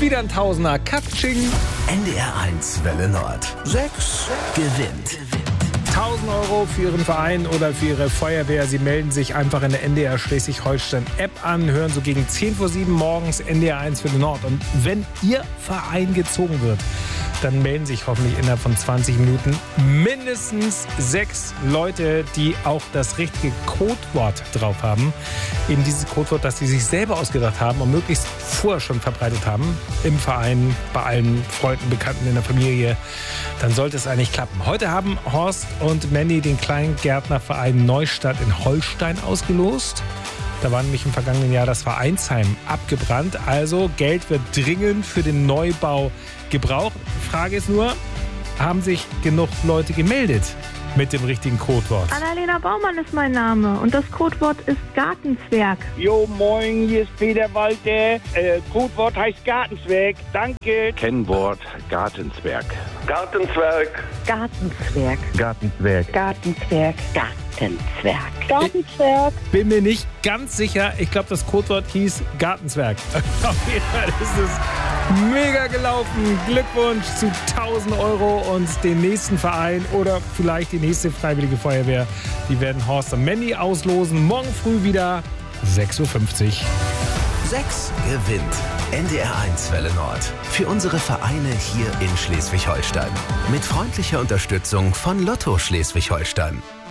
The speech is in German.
Wieder ein Tausender. Katsching. NDR 1 Welle Nord. 6 gewinnt. 1000 Euro für Ihren Verein oder für Ihre Feuerwehr. Sie melden sich einfach in der NDR Schleswig-Holstein-App an, hören so gegen 10 vor 7 morgens NDR 1 Welle Nord. Und wenn Ihr Verein gezogen wird, dann melden sich hoffentlich innerhalb von 20 Minuten mindestens 6 Leute, die auch das richtige Codewort drauf haben. Eben dieses Codewort, das sie sich selber ausgedacht haben und möglichst vorher schon verbreitet haben. Im Verein, bei allen Freunden, Bekannten, in der Familie. Dann sollte es eigentlich klappen. Heute haben Horst und Mandy den Kleingärtnerverein Neustadt in Holstein ausgelost. Da war nämlich im vergangenen Jahr das Vereinsheim abgebrannt. Also Geld wird dringend für den Neubau gebraucht. Frage ist nur, haben sich genug Leute gemeldet mit dem richtigen Codewort? Annalena Baumann ist mein Name und das Codewort ist Gartenzwerg. Jo, moin, hier ist Peter Walter. Codewort heißt Gartenzwerg. Danke. Kennwort Gartenzwerg. Gartenzwerg. Gartenzwerg. Gartenzwerg. Gartenzwerg. Gartenzwerg. Gartenzwerg. Bin mir nicht ganz sicher. Ich glaube, das Codewort hieß Gartenzwerg. Auf jeden Fall ist es mega gelaufen. Glückwunsch zu 1000 Euro und den nächsten Verein oder vielleicht die nächste Freiwillige Feuerwehr. Die werden Horst und Mandy auslosen. Morgen früh wieder 6.50 Uhr. 6 gewinnt. NDR 1 Welle Nord. Für unsere Vereine hier in Schleswig-Holstein. Mit freundlicher Unterstützung von Lotto Schleswig-Holstein.